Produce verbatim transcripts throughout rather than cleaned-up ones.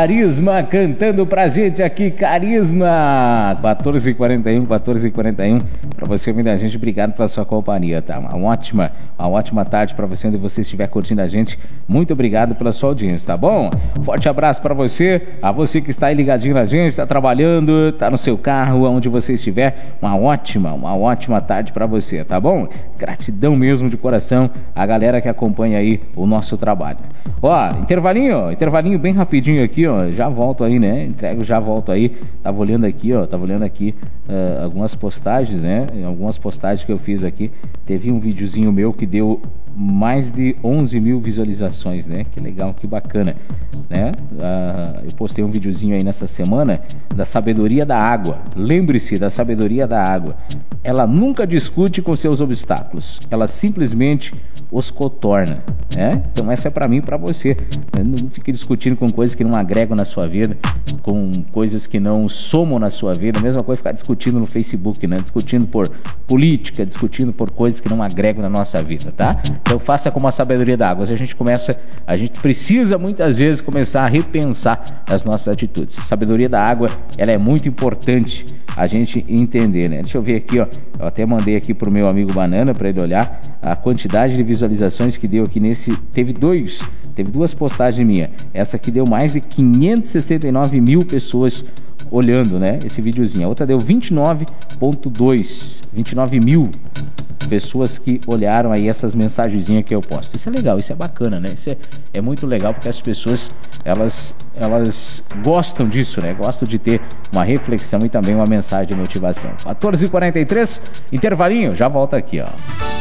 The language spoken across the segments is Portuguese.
Carisma cantando pra gente aqui, Carisma. quatorze e quarenta e um, quatorze e quarenta e um. Pra você ouvir a gente, obrigado pela sua companhia, tá? Uma ótima, uma ótima tarde pra você, onde você estiver curtindo a gente. Muito obrigado pela sua audiência, tá bom? Forte abraço pra você, a você que está aí ligadinho na gente, tá trabalhando, tá no seu carro, onde você estiver. Uma ótima, uma ótima tarde pra você, tá bom? Gratidão mesmo de coração a galera que acompanha aí o nosso trabalho. Ó, intervalinho, ó, intervalinho bem rapidinho aqui, ó, já volto aí, né? Entrego, já volto aí. Tava olhando aqui, ó, tava olhando aqui uh, algumas postagens, né? Algumas postagens que eu fiz aqui. Teve um videozinho meu que deu mais de onze mil visualizações, né? Que legal, que bacana, né? Uh, eu postei um videozinho aí nessa semana da sabedoria da água. Lembre-se da sabedoria da água. Ela nunca discute com seus obstáculos, ela simplesmente os contorna, né? Então essa é pra mim e pra você. Não fique discutindo com coisas que não agregam na sua vida, com coisas que não somam na sua vida. A mesma coisa ficar discutindo no Facebook, né? Discutindo por política, discutindo por coisas que não agregam na nossa vida, tá? Então faça como a sabedoria da água. Se a gente começa, a gente precisa muitas vezes começar a repensar as nossas atitudes. A sabedoria da água, ela é muito importante a gente entender, né? Deixa eu ver aqui, ó. Eu até mandei aqui pro meu amigo Banana para ele olhar a quantidade de visualizações que deu aqui nesse. Teve dois, teve duas postagens minhas. Essa aqui deu mais de quinhentos e sessenta e nove mil pessoas olhando, né? Esse videozinho. A outra deu vinte e nove ponto dois, vinte e nove mil pessoas que olharam aí essas mensagenzinhas que eu posto. Isso é legal, isso é bacana, né? Isso é, é muito legal porque as pessoas, elas, elas gostam disso, né? Gostam de ter uma reflexão e também uma mensagem de motivação. quatorze e quarenta e três, intervalinho, já volto aqui, ó.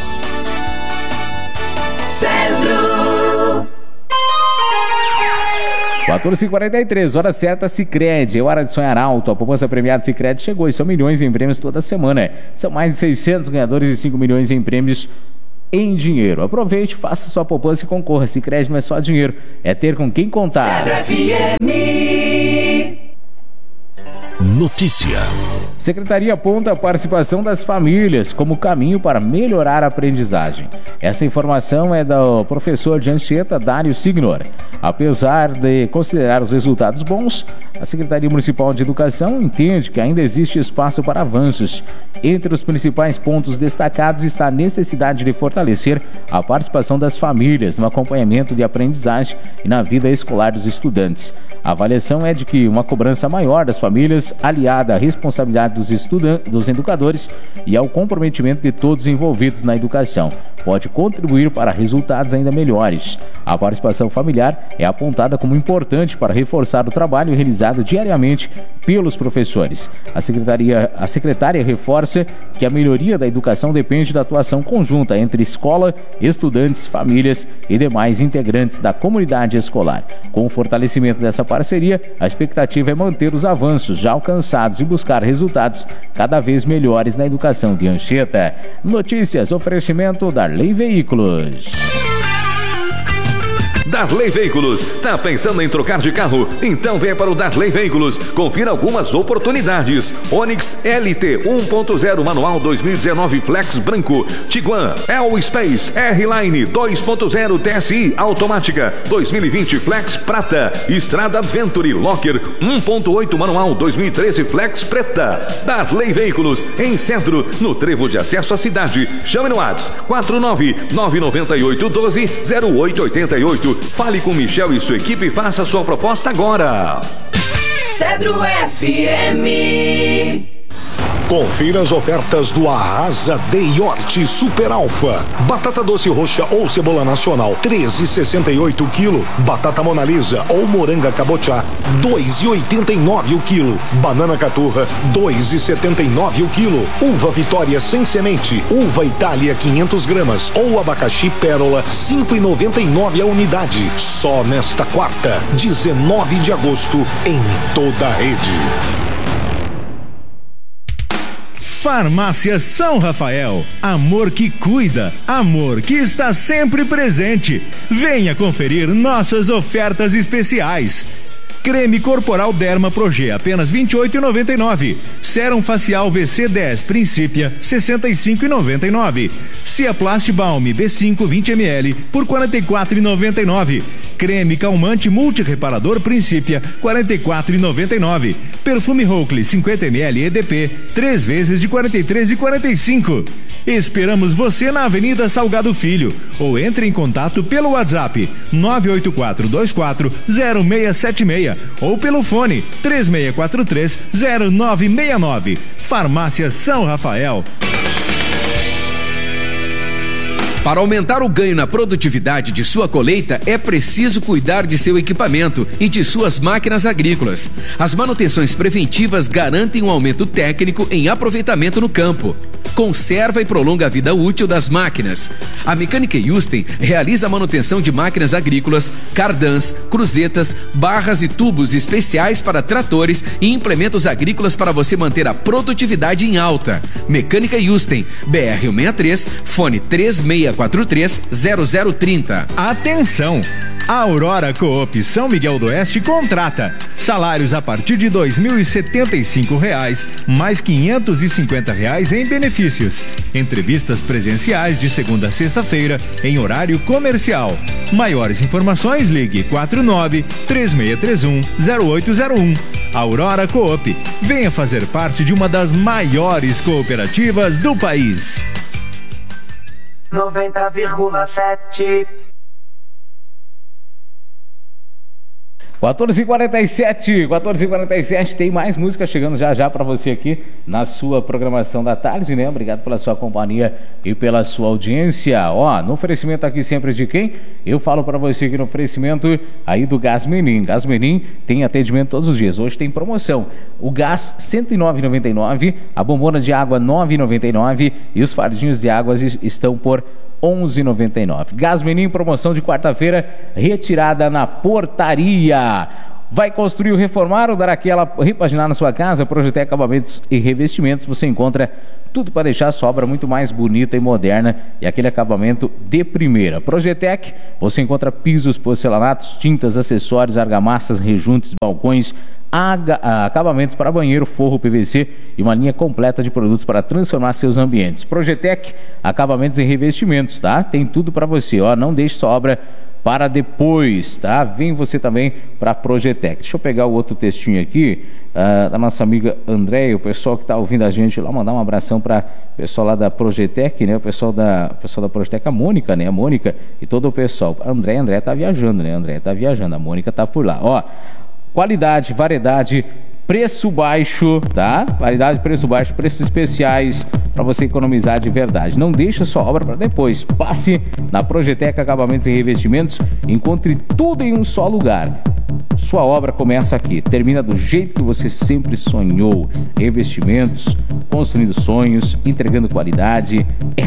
Centro. quatorze e quarenta e três, hora certa, Sicredi, é hora de sonhar alto. A poupança premiada Sicredi chegou e são milhões em prêmios toda semana. São mais de seiscentos ganhadores e cinco milhões em prêmios em dinheiro. Aproveite, faça sua poupança e concorra. Sicredi não é só dinheiro, é ter com quem contar. Centro F M. Notícia. Secretaria aponta a participação das famílias como caminho para melhorar a aprendizagem. Essa informação é do professor de Anchieta, Dário Signor. Apesar de considerar os resultados bons, a Secretaria Municipal de Educação entende que ainda existe espaço para avanços. Entre os principais pontos destacados está a necessidade de fortalecer a participação das famílias no acompanhamento de aprendizagem e na vida escolar dos estudantes. A avaliação é de que uma cobrança maior das famílias, aliada à responsabilidade dos estudantes, dos educadores e ao comprometimento de todos envolvidos na educação, pode contribuir para resultados ainda melhores. A participação familiar é apontada como importante para reforçar o trabalho realizado diariamente pelos professores. A secretaria, a secretária reforça que a melhoria da educação depende da atuação conjunta entre escola, estudantes, famílias e demais integrantes da comunidade escolar. Com o fortalecimento dessa parceria, a expectativa é manter os avanços já alcançados e buscar resultados cada vez melhores na educação de Anchieta. Notícias, oferecimento Darley Veículos. Darley Veículos, tá pensando em trocar de carro? Então venha para o Darley Veículos, confira algumas oportunidades. Onix L T um ponto zero manual dois mil e dezenove Flex branco, Tiguan L-Space R-Line dois ponto zero T S I automática dois mil e vinte Flex prata, Estrada Adventure Locker um ponto oito manual dois mil e treze Flex preta. Darley Veículos, em Centro, no trevo de acesso à cidade. Chame no WhatsApp quatro nove nove nove oito um dois zero oito oito oito. Fale com Michel e sua equipe e faça sua proposta agora. Cedro F M. Confira as ofertas do Arrasa de Yorte Super Alfa. Batata doce roxa ou cebola nacional, treze e sessenta e oito o quilo. Batata Mona Lisa ou moranga cabotiá, dois e oitenta e nove o quilo. Banana caturra, dois e setenta e nove o quilo. Uva Vitória sem semente, uva Itália quinhentas gramas ou abacaxi pérola, cinco e noventa e nove a unidade. Só nesta quarta, dezenove de agosto, em toda a rede. Farmácia São Rafael, amor que cuida, amor que está sempre presente. Venha conferir nossas ofertas especiais. Creme corporal Derma Progê, apenas vinte e oito reais e noventa e nove centavos. Sérum facial V C dez Principia, sessenta e cinco reais e noventa e nove centavos. Ciaplast Balm B cinco vinte mililitros por quarenta e quatro reais e noventa e nove centavos. Creme calmante multireparador Principia, quarenta e quatro reais e noventa e nove centavos. Perfume Hokley cinquenta mililitros E D P, três vezes de quarenta e três reais e quarenta e cinco centavos. Esperamos você na Avenida Salgado Filho ou entre em contato pelo WhatsApp nove oito quatro dois quatro zero seis sete seis ou pelo fone três seis quatro três zero nove seis nove. Farmácia São Rafael. Para aumentar o ganho na produtividade de sua colheita, é preciso cuidar de seu equipamento e de suas máquinas agrícolas. As manutenções preventivas garantem um aumento técnico em aproveitamento no campo. Conserva e prolonga a vida útil das máquinas. A Mecânica Yusten realiza a manutenção de máquinas agrícolas, cardãs, cruzetas, barras e tubos especiais para tratores e implementos agrícolas para você manter a produtividade em alta. Mecânica Yusten, B R cento e sessenta e três, fone três seis quatro três zero zero três zero. Atenção! A Aurora Coop São Miguel do Oeste contrata. Salários a partir de dois mil e setenta e cinco reais, mais quinhentos e cinquenta reais em benefícios. Entrevistas presenciais de segunda a sexta-feira, em horário comercial. Maiores informações, ligue quatro nove três seis três um zero oito zero um. Aurora Coop. Venha fazer parte de uma das maiores cooperativas do país. noventa vírgula sete. quatorze e quarenta e sete, quatorze e quarenta e sete, tem mais música chegando já já para você aqui na sua programação da tarde, né? Obrigado pela sua companhia e pela sua audiência. Ó, no oferecimento aqui sempre de quem? Eu falo para você aqui no oferecimento aí do Gás Menin. Gás Menin tem atendimento todos os dias. Hoje tem promoção. O gás cento e nove reais e noventa e nove centavos, a bombona de água nove reais e noventa e nove centavos e os fardinhos de água estão por onze reais e noventa e nove centavos. Gás Menin, promoção de quarta-feira, retirada na portaria. Vai construir ou reformar ou dar aquela repaginar na sua casa? Projetec Acabamentos e Revestimentos. Você encontra tudo para deixar a sua obra muito mais bonita e moderna e aquele acabamento de primeira. Projetec, você encontra pisos, porcelanatos, tintas, acessórios, argamassas, rejuntes, balcões, Aga, acabamentos para banheiro, forro P V C e uma linha completa de produtos para transformar seus ambientes. Projetec, acabamentos e revestimentos, tá? Tem tudo para você, ó, não deixe sua obra para depois, tá? Vem você também para a Projetec. Deixa eu pegar o outro textinho aqui, uh, da nossa amiga Andréia, o pessoal que está ouvindo a gente lá, mandar um abração para o pessoal lá da Projetec, né? O pessoal da, o pessoal da Projetec, a Mônica, né? A Mônica e todo o pessoal. A Andréia, a Andréia tá viajando, né? A Andréia tá viajando, a Mônica tá por lá, ó. Qualidade, variedade, preço baixo, tá? Variedade, preço baixo, preços especiais para você economizar de verdade. Não deixe sua obra para depois. Passe na Projetec Acabamentos e Revestimentos, encontre tudo em um só lugar. Sua obra começa aqui, termina do jeito que você sempre sonhou. Revestimentos, construindo sonhos, entregando qualidade. É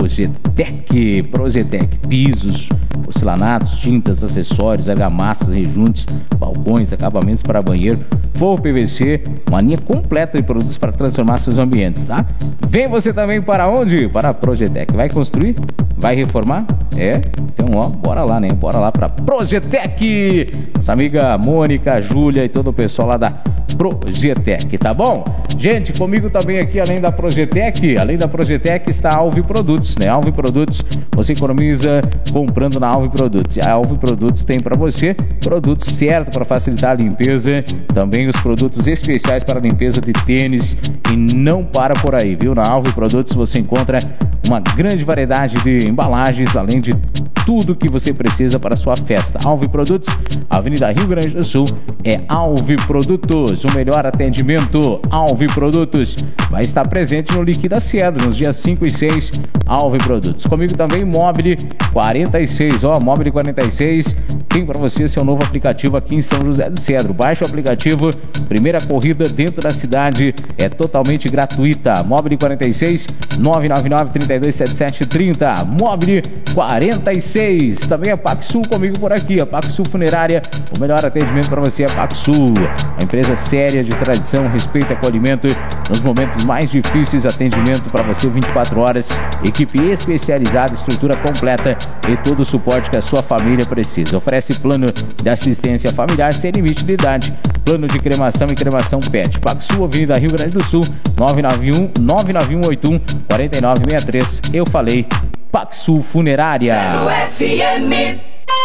Projetec. Projetec, pisos, porcelanatos, tintas, acessórios, argamassas, rejuntes, balcões, acabamentos para banheiro, forro P V C, uma linha completa de produtos para transformar seus ambientes, tá? Vem você também para onde? Para a Projetec. Vai construir? Vai reformar? É? Então, ó, bora lá, né? Bora lá para Projetec. Nossa amiga Mônica, Júlia e todo o pessoal lá da Projetec, tá bom? Gente, comigo também aqui, além da Projetec, além da Projetec está a Alvi Produtos, né? Alvi Produtos, você economiza comprando na Alvi Produtos. E a Alvi Produtos tem para você produtos certos para facilitar a limpeza, também os produtos especiais para limpeza de tênis e não para por aí, viu? Na Alvi Produtos você encontra uma grande variedade de embalagens, além de tudo que você precisa para a sua festa. Alvi Produtos, Avenida Rio Grande do Sul, é Alvi Produtos, o melhor atendimento. Alvi Produtos vai estar presente no Liquida Cedro, nos dias cinco e seis, Alvi Produtos. Comigo também, Mobile quarenta e seis, ó, Mobile quarenta e seis, tem para você seu novo aplicativo aqui em São José do Cedro. Baixe o aplicativo, primeira corrida dentro da cidade, é totalmente gratuita. Mobile quarenta e seis, nove nove nove, três dois sete sete, trinta, Mobile quarenta e seis. Também a Paxsul comigo por aqui, a Paxsul Funerária, o melhor atendimento para você é a Paxsul, uma empresa séria de tradição, respeito e acolhimento Nos momentos mais difíceis, atendimento para você vinte e quatro horas, equipe especializada, estrutura completa e todo o suporte que a sua família precisa. Oferece plano de assistência familiar sem limite de idade, plano de cremação e cremação pet. PagSul, Avenida Rio Grande do Sul, nove nove um, nove nove um oito um, quatro nove seis três. Eu falei PagSul Funerária. Zero F M.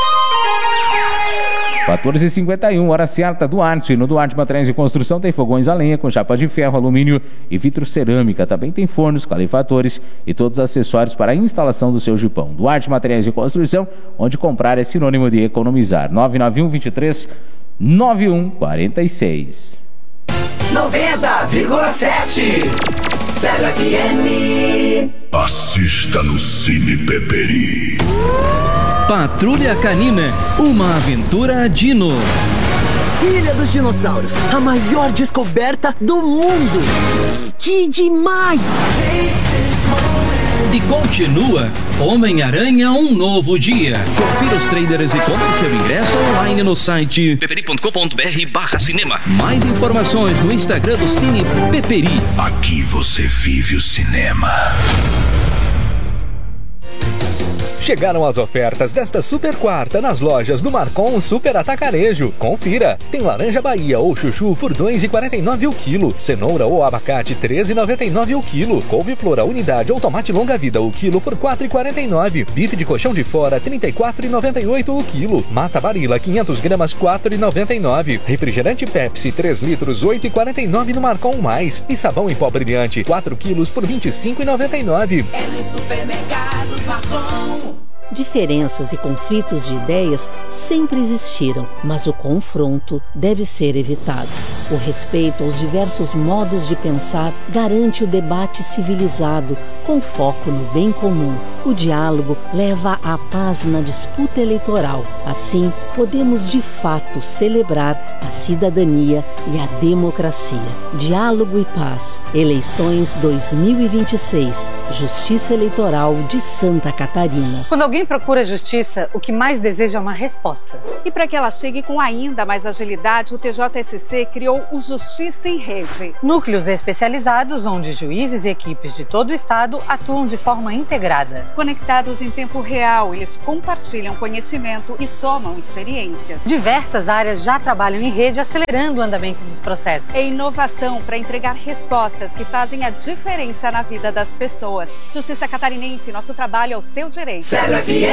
quatorze e cinquenta e um, hora certa, Duarte. No Duarte Materiais de Construção tem fogões a lenha com chapa de ferro, alumínio e vitrocerâmica. Também tem fornos, calefatores e todos os acessórios para a instalação do seu jipão. Duarte Materiais de Construção, onde comprar é sinônimo de economizar. nove nove um, vinte e três, nove um quatro seis. noventa vírgula sete. Zero F M. Assista no Cine Peperi. Patrulha Canina, uma aventura Dino. Ilha dos Dinossauros, a maior descoberta do mundo. Que demais! E continua Homem-Aranha, um novo dia. Confira os trailers e compre seu ingresso online no site peperi ponto com ponto br barra cinema. Mais informações no Instagram do Cine Peperi. Aqui você vive o cinema. Chegaram as ofertas desta super quarta nas lojas do Marcon Super Atacarejo. Confira. Tem laranja Bahia ou chuchu por dois reais e quarenta e nove o quilo. Cenoura ou abacate treze reais e noventa e nove o quilo. Couve-flor a unidade ou tomate longa-vida o quilo por quatro reais e quarenta e nove. Bife de colchão de fora trinta e quatro reais e noventa e oito o quilo. Massa Barilla quinhentas gramas quatro reais e noventa e nove. Refrigerante Pepsi três litros oito reais e quarenta e nove no Marcon Mais. E sabão em pó brilhante quatro quilos por vinte e cinco reais e noventa e nove. É nos supermercados Marcon. Diferenças e conflitos de ideias sempre existiram, mas o confronto deve ser evitado. O respeito aos diversos modos de pensar garante o debate civilizado, com foco no bem comum. O diálogo leva à paz na disputa eleitoral. Assim, podemos de fato celebrar a cidadania e a democracia. Diálogo e paz. Eleições dois mil e vinte e seis. Justiça Eleitoral de Santa Catarina. Quando alguém procura justiça, o que mais deseja é uma resposta. E para que ela chegue com ainda mais agilidade, o T J S C criou o Justiça em Rede. Núcleos especializados onde juízes e equipes de todo o estado atuam de forma integrada. Conectados em tempo real, eles compartilham conhecimento e somam experiências. Diversas áreas já trabalham em rede, acelerando o andamento dos processos. É inovação para entregar respostas que fazem a diferença na vida das pessoas. Justiça Catarinense, nosso trabalho é o seu direito. Zero F M.